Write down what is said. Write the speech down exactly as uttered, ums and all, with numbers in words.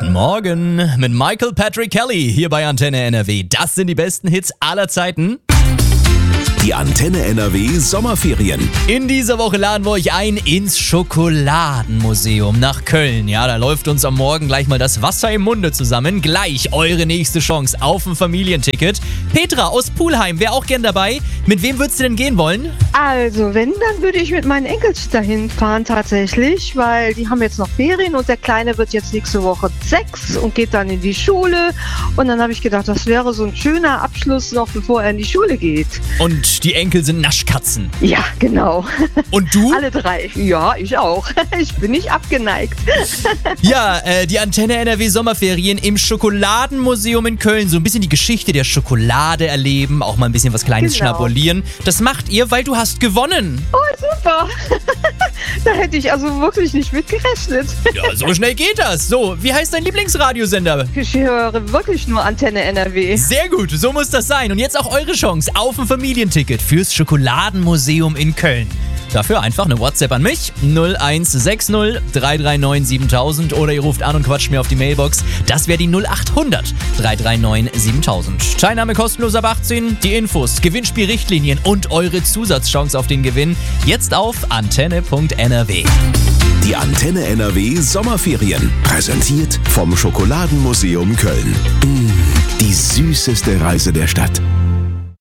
Guten Morgen mit Michael Patrick Kelly hier bei Antenne N R W. Das sind die besten Hits aller Zeiten. Die Antenne N R W Sommerferien. In dieser Woche laden wir euch ein ins Schokoladenmuseum nach Köln. Ja, da läuft uns am Morgen gleich mal das Wasser im Munde zusammen. Gleich eure nächste Chance auf ein Familienticket. Petra aus Pulheim wäre auch gern dabei. Mit wem würdest du denn gehen wollen? Also, wenn, dann würde ich mit meinen Enkels dahin fahren tatsächlich, weil die haben jetzt noch Ferien und der Kleine wird jetzt nächste Woche sechs und geht dann in die Schule. Und dann habe ich gedacht, das wäre so ein schöner Abschluss noch, bevor er in die Schule geht. Und die Enkel sind Naschkatzen. Ja, genau. Und du? Alle drei. Ja, ich auch. Ich bin nicht abgeneigt. Ja, äh, die Antenne N R W Sommerferien im Schokoladenmuseum in Köln. So ein bisschen die Geschichte der Schokolade erleben, auch mal ein bisschen was Kleines Genau. schnabulieren. Das macht ihr, weil du hast gewonnen. Oh, super. Da hätte ich also wirklich nicht mit gerechnet. Ja, so schnell geht das. So, wie heißt dein Lieblingsradiosender? Ich höre wirklich nur Antenne N R W. Sehr gut, so muss das sein. Und jetzt auch eure Chance auf ein Familienticket fürs Schokoladenmuseum in Köln. Dafür einfach eine WhatsApp an mich, null eins sechs null drei drei neun siebentausend, oder ihr ruft an und quatscht mir auf die Mailbox. Das wäre die null acht hundert drei drei neun siebentausend. Teilnahme kostenlos ab achtzehn, die Infos, Gewinnspielrichtlinien und eure Zusatzchance auf den Gewinn jetzt auf antenne punkt n r w. Die Antenne N R W Sommerferien. Präsentiert vom Schokoladenmuseum Köln. Mmh, die süßeste Reise der Stadt.